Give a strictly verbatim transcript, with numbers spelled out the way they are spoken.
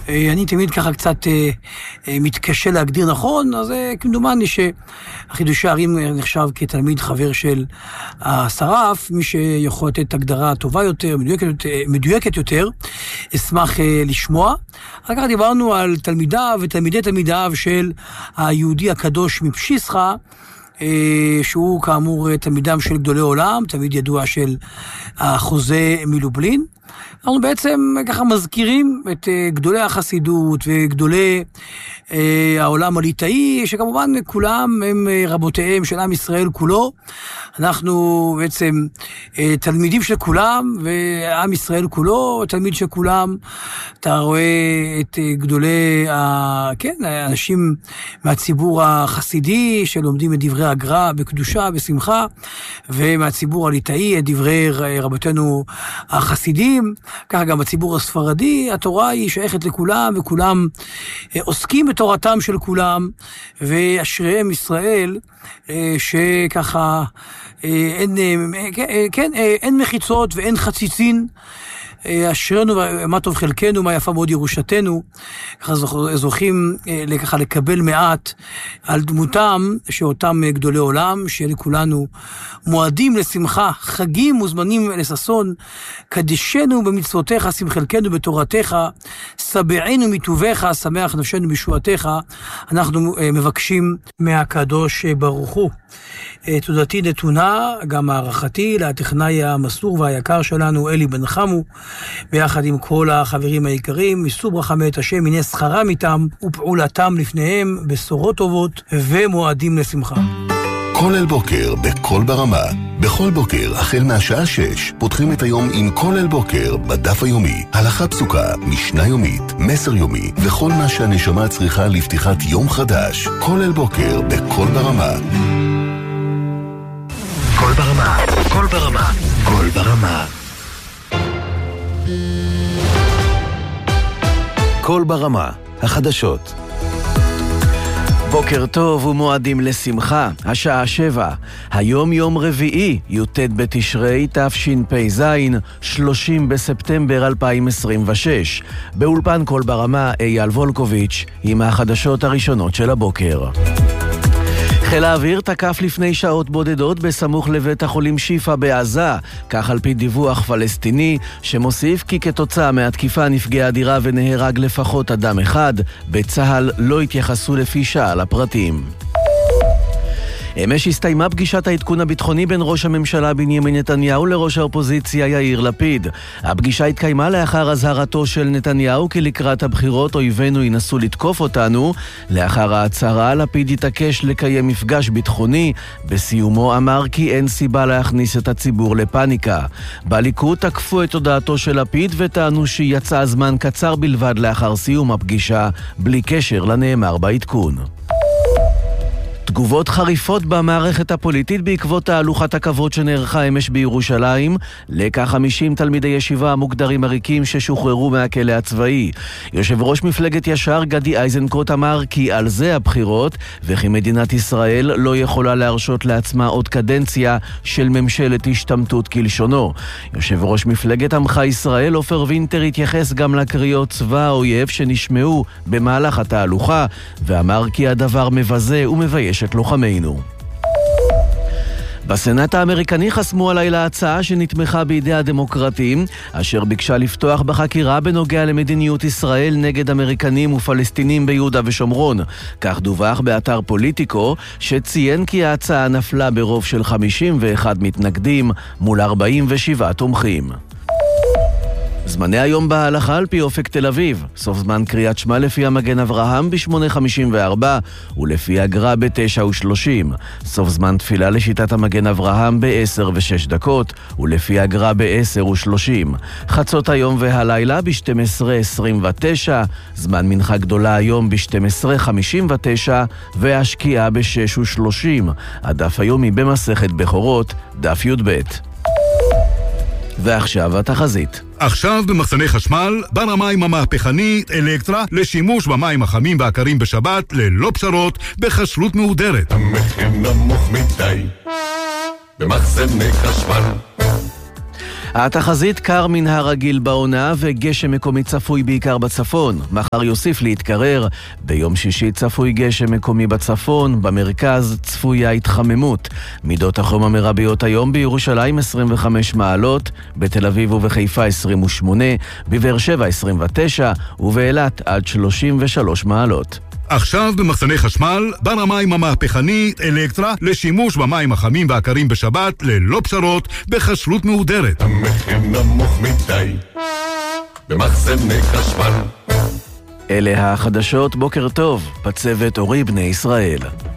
אני תמיד ככה קצת מתקשה להגדיר נכון, אז כמדומני שהחידושי הערים נחשב כתלמיד חבר של השרף, מי שיכול לתת הגדרה טובה יותר, מדויקת, מדויקת יותר, אשמח לשמוע. אחר כך דיברנו על תלמידיו ותלמידי תלמידיו של היהודי הקדוש מפשיסחה, שהוא כאמור תלמידם של גדולי עולם, תלמיד ידוע של החוזה מלובלין. אנחנו בעצם ככה מזכירים את גדולי החסידות וגדולי העולם הליטאי, שכמובן כולם הם רבותיהם של עם ישראל כולו. אנחנו בעצם תלמידים של כולם, ועם ישראל כולו תלמיד של כולם. אתה רואה את גדולי, כן, האנשים מהציבור החסידי שלומדים את דברי הגר"א בקדושה, בשמחה, ומהציבור הליטאי את דברי רבותינו החסידים. ככה גם בציבור הספרדי, התורה היא שייכת לכולם, וכולם עוסקים בתורתם של כולם, ואשריהם ישראל, שככה אין, כן, אין מחיצות ואין חציצין, אשרנו מה טוב חלקנו, מה יפה מאוד ירושתנו. ככה זוכים ככה לקבל מעט על דמותם שאותם גדולי עולם, שלכולנו מועדים לשמחה, חגים מוזמנים לששון, קדשנו במצוותיך, שים חלקנו בתורתך, שבענו מטובך, שמח נפשנו בישועתך. אנחנו מבקשים מהקדוש ברוך הוא. תודתי נתונה, גם הערכתי, לטכנאי המסור והיקר שלנו, אלי בן חמו, ביחד עם כל החברים היקרים, מסור ברכה מאת השם, הנה שכרם איתם ופעולתם לפניהם, בשורות טובות ומועדים לשמחה. כל אל בוקר בכל ברמה. בכל בוקר, החל מהשעה שש, פותחים את היום עם כל אל בוקר בדף היומי. הלכה פסוקה, משנה יומית, מסר יומי, וכל מה שהנשמה צריכה לפתיחת יום חדש. כל אל בוקר בכל ברמה. כל ברמה, כל ברמה, כל ברמה. כל ברמה, החדשות. בוקר טוב ומועדים לשמחה, השעה שבע. היום יום רביעי, י"ט בתשרי תשפ"ז, שלושים בספטמבר אלפיים עשרים ושש. באולפן כל ברמה, אייל וולקוביץ', עם החדשות הראשונות של הבוקר. חיל האוויר תקף לפני שעות בודדות בסמוך לבית החולים שיפה בעזה, כך על פי דיווח פלסטיני, שמוסיף כי כתוצאה מהתקיפה נפגעה דירה ונהרג לפחות אדם אחד. בצה"ל לא התייחסו לפי שעה לפרטים. אמש הסתיימה פגישת העדכון הביטחוני בין ראש הממשלה בנימין נתניהו לראש האופוזיציה יאיר לפיד. הפגישה התקיימה לאחר הזהרתו של נתניהו כי לקראת הבחירות אויבינו ינסו לתקוף אותנו. לאחר ההצהרה לפיד התעקש לקיים מפגש ביטחוני. בסיומו אמר כי אין סיבה להכניס את הציבור לפניקה. בליכוד תקפו את הודעתו של לפיד וטענו שיצא זמן קצר בלבד לאחר סיום הפגישה, בלי קשר לנאמר בעדכון. תגובות חריפות במערכת הפוליטית בעקבות תהלוכת הכבוד שנערכה אמש בירושלים לכ-חמישים תלמידי ישיבה המוגדרים עריקים ששוחררו מהכלא הצבאי. יושב ראש מפלגת ישר גדי איזנקוט אמר כי על זה הבחירות, וכי מדינת ישראל לא יכולה להרשות לעצמה עוד קדנציה של ממשלת השתמטות כלשונו. יושב ראש מפלגת עמך ישראל עופר וינטר התייחס גם לקריאות צבא האויב שנשמעו במהלך התהלוכה, ואמר כי הדבר מבזה ומבייש את לוחמינו. בסנאט האמריקני חסמו הלילה הצעה שנתמכה בידי הדמוקרטים, אשר ביקשה לפתוח בחקירה בנוגע למדיניות ישראל נגד אמריקנים ופלסטינים ביהודה ושומרון. כך דווח באתר פוליטיקו, שציין כי ההצעה נפלה ברוב של חמישים ואחד מתנגדים מול ארבעים ושבעה תומכים. זמני היום בהלכה על פי אופק תל אביב. סוף זמן קריאת שמע לפי המגן אברהם ב-שמונה חמישים וארבע ולפי הגר"א ב-תשע ושלושים. סוף זמן תפילה לשיטת המגן אברהם ב-עשר ושש דקות ולפי הגר"א ב-עשר ושלושים. חצות היום והלילה ב-שתים עשרה עשרים ותשע, זמן מנחה גדולה היום ב-שתים עשרה חמישים ותשע והשקיעה ב-שש ושלושים. הדף היומי במסכת בכורות, דף י"ב. ועכשיו התחזית. עכשיו במחסני חשמל, בר המים המהפכני אלקטרה לשימוש במים החמים והקרים בשבת ללא פשרות בחשלות מהודרת. המחיר נמוך מדי במחסני חשמל. התחזית קר מן הרגיל בעונה וגשם מקומי צפוי בעיקר בצפון. מחר יוסיף להתקרר. ביום שישי צפוי גשם מקומי בצפון, במרכז צפויה התחממות. מידות החום המרביות היום בירושלים עשרים וחמש מעלות, בתל אביב ובחיפה עשרים ושמונה, בבאר שבע עשרים ותשע ובאילת עד שלושים ושלוש מעלות. עכשיו במחסני חשמל, בר המים המהפכני אלקטרה לשימוש במים החמים והקרים בשבת ללא פשרות בחשלות מהודרת. המחיר נמוך מדי במחסני חשמל. אלה החדשות, בוקר טוב, בצוות אורי בני ישראל.